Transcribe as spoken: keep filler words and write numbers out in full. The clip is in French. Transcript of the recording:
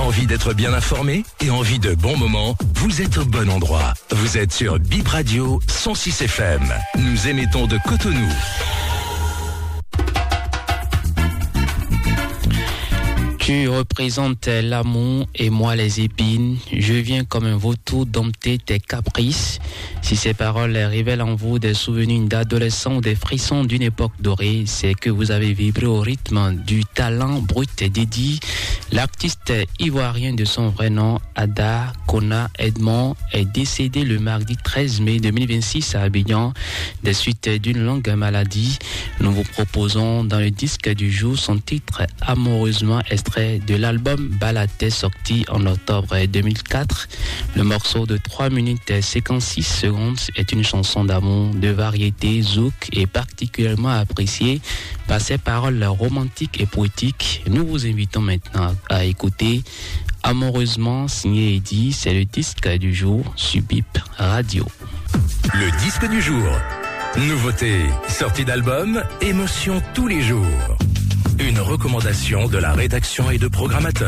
Envie d'être bien informé et envie de bons moments? Vous êtes au bon endroit. Vous êtes sur Bip Radio cent six F M. Nous émettons de Cotonou. Tu représentes l'amour et moi les épines. Je viens comme un vautour dompter tes caprices. Si ces paroles révèlent en vous des souvenirs d'adolescents ou des frissons d'une époque dorée, c'est que vous avez vibré au rythme du talent brut et dédié. L'artiste ivoirien de son vrai nom, Ada Kona Edmond, est décédé le mardi treize mai deux mille vingt-six à Abidjan des suites d'une longue maladie. Nous vous proposons dans le disque du jour son titre Amoureusement, extrait de l'album Balaté sorti en octobre deux mille quatre. Le morceau de trois minutes cinquante-six secondes est une chanson d'amour de variété zouk et particulièrement appréciée par ses paroles romantiques et poétiques. Nous vous invitons maintenant à écouter Amoureusement signé Eddy, c'est le disque du jour sur Bip Radio. Le disque du jour. Nouveauté, sortie d'album, émotion tous les jours. Une recommandation de la rédaction et de programmateurs.